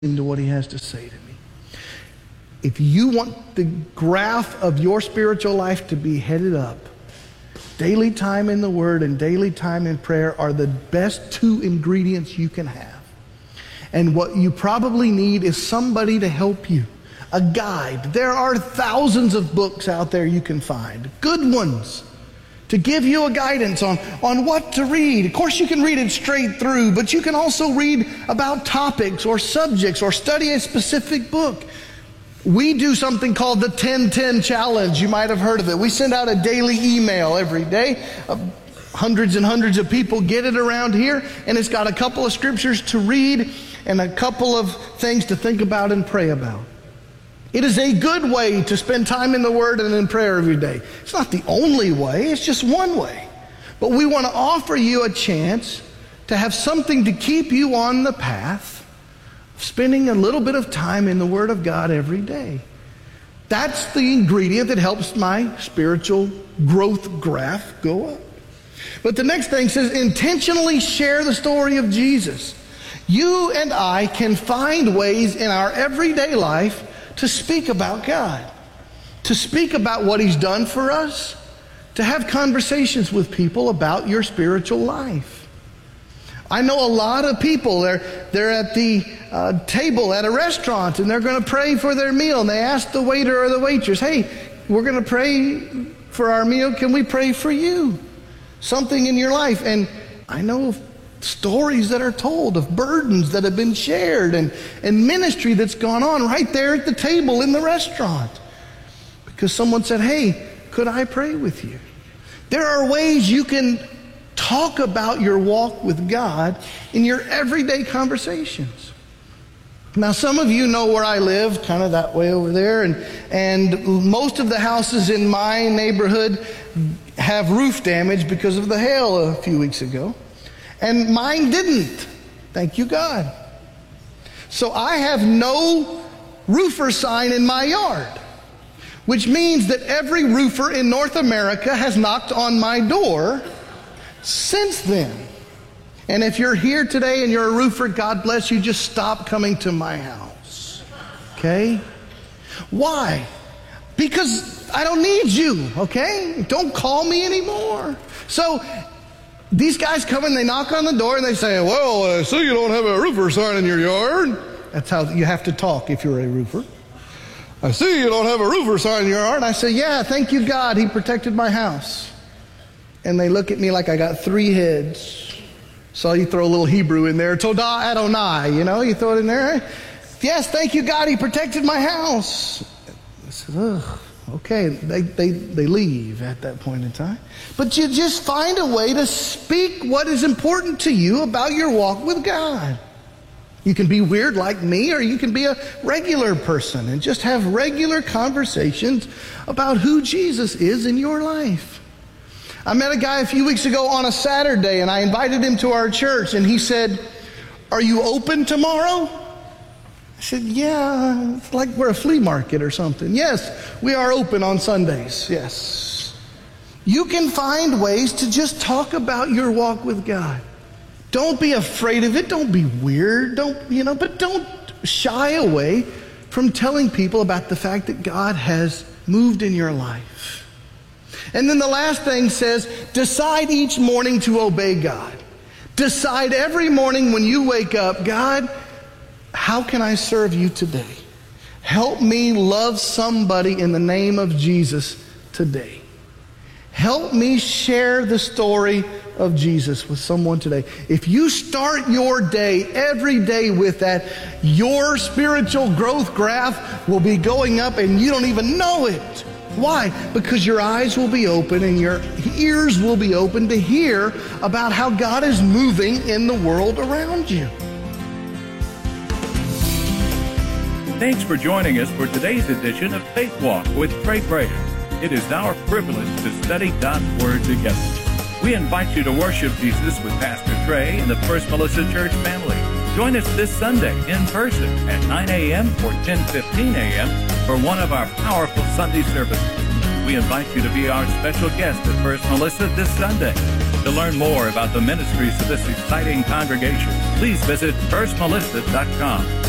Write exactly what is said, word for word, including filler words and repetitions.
to what he has to say to me. If you want the graph of your spiritual life to be headed up, daily time in the Word and daily time in prayer are the best two ingredients you can have. And what you probably need is somebody to help you, a guide. There are thousands of books out there you can find, good ones, to give you a guidance on, on what to read. Of course, you can read it straight through, but you can also read about topics or subjects or study a specific book. We do something called the ten ten Challenge. You might have heard of it. We send out a daily email every day. Uh, hundreds and hundreds of people get it around here, and it's got a couple of scriptures to read and a couple of things to think about and pray about. It is a good way to spend time in the Word and in prayer every day. It's not the only way, it's just one way. But we want to offer you a chance to have something to keep you on the path of spending a little bit of time in the Word of God every day. That's the ingredient that helps my spiritual growth graph go up. But the next thing says, intentionally share the story of Jesus. You and I can find ways in our everyday life to speak about God, to speak about what He's done for us, to have conversations with people about your spiritual life. I know a lot of people, they're, they're at the uh, table at a restaurant and they're going to pray for their meal, and they ask the waiter or the waitress, hey, we're going to pray for our meal, can we pray for you? Something in your life. And I know of stories that are told of burdens that have been shared and, and ministry that's gone on right there at the table in the restaurant. Because someone said, hey, could I pray with you? There are ways you can talk about your walk with God in your everyday conversations. Now, some of you know where I live, kind of that way over there, and, and most of the houses in my neighborhood have roof damage because of the hail a few weeks ago. And mine didn't. Thank you, God. So I have no roofer sign in my yard, which means that every roofer in North America has knocked on my door since then. And if you're here today and you're a roofer, God bless you, just stop coming to my house. Okay? Why? Because I don't need you, okay? Don't call me anymore. So these guys come and they knock on the door and they say, well, I see you don't have a roofer sign in your yard. That's how you have to talk if you're a roofer. I see you don't have a roofer sign in your yard. And I say, yeah, thank you, God. He protected my house. And they look at me like I got three heads. So you throw a little Hebrew in there. Todah Adonai, you know, you throw it in there. Yes, thank you, God. He protected my house. I said, ugh. Okay, they, they, they leave at that point in time. But you just find a way to speak what is important to you about your walk with God. You can be weird like me, or you can be a regular person and just have regular conversations about who Jesus is in your life. I met a guy a few weeks ago on a Saturday, and I invited him to our church, and he said, are you open tomorrow? I said, yeah, it's like we're a flea market or something. Yes, we are open on Sundays, yes. You can find ways to just talk about your walk with God. Don't be afraid of it. Don't be weird. Don't, you know, but don't shy away from telling people about the fact that God has moved in your life. And then the last thing says, decide each morning to obey God. Decide every morning when you wake up, God, how can I serve you today? Help me love somebody in the name of Jesus today. Help me share the story of Jesus with someone today. If you start your day every day with that, your spiritual growth graph will be going up and you don't even know it. Why? Because your eyes will be open and your ears will be open to hear about how God is moving in the world around you. Thanks for joining us for today's edition of Faith Walk with Trey Brady. It is our privilege to study God's Word together. We invite you to worship Jesus with Pastor Trey and the First Melissa Church family. Join us this Sunday in person at nine a.m. or ten fifteen a.m. for one of our powerful Sunday services. We invite you to be our special guest at First Melissa this Sunday. To learn more about the ministries of this exciting congregation, please visit first melissa dot com.